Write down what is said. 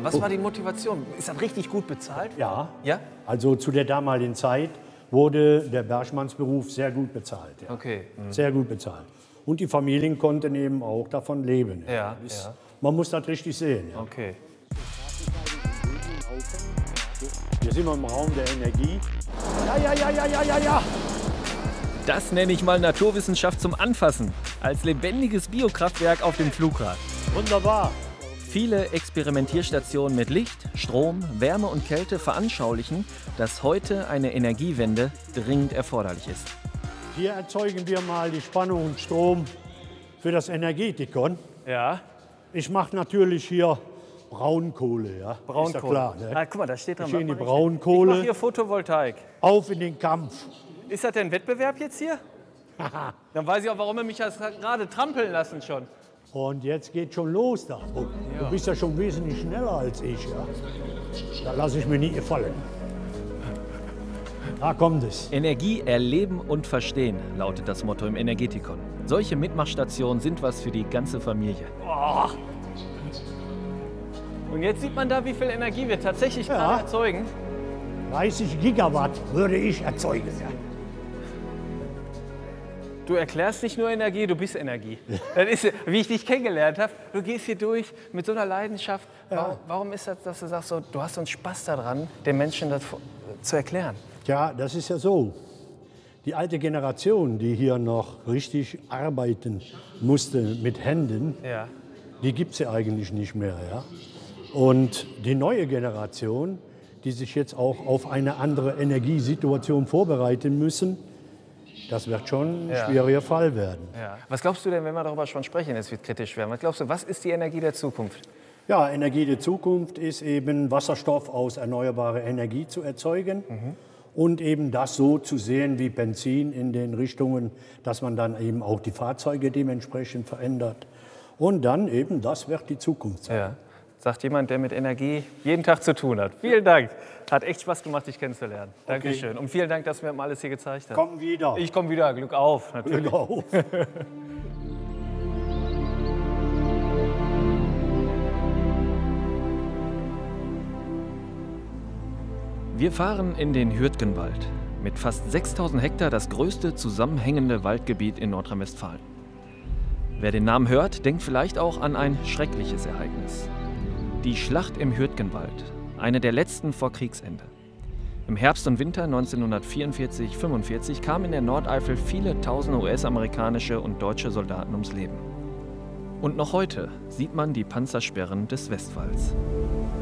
Was war die Motivation? Ist das richtig gut bezahlt? Ja. Ja? Also zu der damaligen Zeit wurde der Bergmannsberuf sehr gut bezahlt. Ja. Okay. Sehr gut bezahlt. Und die Familien konnten eben auch davon leben. Ja, Das, ja. Man muss das richtig sehen. Ja. Okay. Hier sind wir im Raum der Energie. Ja. Das nenne ich mal Naturwissenschaft zum Anfassen. Als lebendiges Biokraftwerk auf dem Flugrad. Wunderbar. Viele Experimentierstationen mit Licht, Strom, Wärme und Kälte veranschaulichen, dass heute eine Energiewende dringend erforderlich ist. Hier erzeugen wir mal die Spannung und Strom für das Energetikon. Ja. Ich mache natürlich hier Braunkohle. Ja? Braunkohle. Ist ja klar, ne? Ah, guck mal, da steht dran. Schön die Ich mache Braunkohle. hier Photovoltaik. Auf in den Kampf. Ist das denn ein Wettbewerb jetzt hier? Dann weiß ich auch, warum wir mich das gerade trampeln lassen schon. Und jetzt geht schon los da. Oh, du bist ja schon wesentlich schneller als ich. Ja? Da lasse ich mir nie gefallen. Da kommt es. Energie erleben und verstehen, lautet das Motto im Energetikon. Solche Mitmachstationen sind was für die ganze Familie. Oh. Und jetzt sieht man da, wie viel Energie wir tatsächlich gerade erzeugen. 30 Gigawatt würde ich erzeugen. Ja. Du erklärst nicht nur Energie, du bist Energie. Das ist, wie ich dich kennengelernt habe. Du gehst hier durch mit so einer Leidenschaft. Warum ist das, dass du sagst, so, du hast so einen Spaß daran, den Menschen das zu erklären? Ja, das ist ja so. Die alte Generation, die hier noch richtig arbeiten musste mit Händen, die gibt es ja eigentlich nicht mehr. Ja? Und die neue Generation, die sich jetzt auch auf eine andere Energiesituation vorbereiten müssen, das wird schon ein schwieriger Fall werden. Ja. Was glaubst du denn, wenn wir darüber schon sprechen, es wird kritisch werden? Was glaubst du, was ist die Energie der Zukunft? Ja, Energie der Zukunft ist eben Wasserstoff aus erneuerbarer Energie zu erzeugen und eben das so zu sehen wie Benzin in den Richtungen, dass man dann eben auch die Fahrzeuge dementsprechend verändert. Und dann eben, das wird die Zukunft sein. Ja. Sagt jemand, der mit Energie jeden Tag zu tun hat. Vielen Dank. Hat echt Spaß gemacht, dich kennenzulernen. Dankeschön. Und vielen Dank, dass du mir alles hier gezeigt hast. Komm wieder. Ich komme wieder. Glück auf, natürlich. Glück auf. Wir fahren in den Hürtgenwald. Mit fast 6000 Hektar das größte zusammenhängende Waldgebiet in Nordrhein-Westfalen. Wer den Namen hört, denkt vielleicht auch an ein schreckliches Ereignis. Die Schlacht im Hürtgenwald, eine der letzten vor Kriegsende. Im Herbst und Winter 1944/45 kamen in der Nordeifel viele tausende US-amerikanische und deutsche Soldaten ums Leben. Und noch heute sieht man die Panzersperren des Westwalls.